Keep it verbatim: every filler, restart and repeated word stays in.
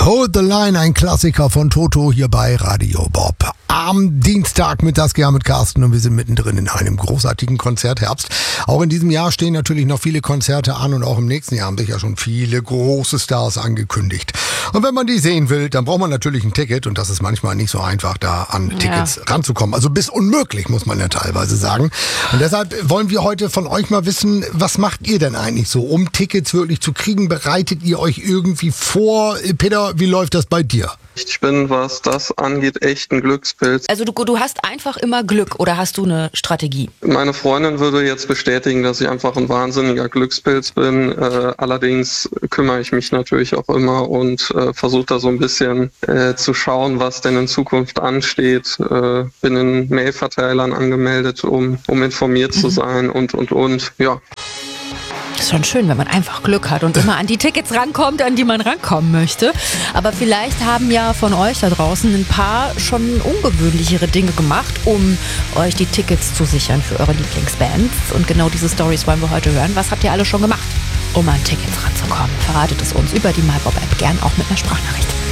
Hold the Line, ein Klassiker von Toto hier bei Radio Bob. Am Dienstag mit das Jahr mit Carsten und wir sind mittendrin in einem großartigen Konzertherbst. Auch in diesem Jahr stehen natürlich noch viele Konzerte an und auch im nächsten Jahr haben sich ja schon viele große Stars angekündigt. Und wenn man die sehen will, dann braucht man natürlich ein Ticket und das ist manchmal nicht so einfach, da an Tickets ja. ranzukommen. Also bis unmöglich, muss man ja teilweise sagen. Und deshalb wollen wir heute von euch mal wissen, was macht ihr denn eigentlich so, um Tickets wirklich zu kriegen? Bereitet ihr euch irgendwie vor? Peter, wie läuft das bei dir? Ich bin, was das angeht, echt ein Glückspilz. Also du, du hast einfach immer Glück oder hast du eine Strategie? Meine Freundin würde jetzt bestätigen, dass ich einfach ein wahnsinniger Glückspilz bin. Äh, allerdings kümmere ich mich natürlich auch immer und äh, versuche da so ein bisschen äh, zu schauen, was denn in Zukunft ansteht. Äh, bin in Mailverteilern angemeldet, um, um informiert mhm. zu sein und, und, und, ja. Das ist schon schön, wenn man einfach Glück hat und immer an die Tickets rankommt, an die man rankommen möchte. Aber vielleicht haben ja von euch da draußen ein paar schon ungewöhnlichere Dinge gemacht, um euch die Tickets zu sichern für eure Lieblingsbands. Und genau diese Storys wollen wir heute hören. Was habt ihr alle schon gemacht, um an Tickets ranzukommen? Verratet es uns über die MyBob-App, gern auch mit einer Sprachnachricht.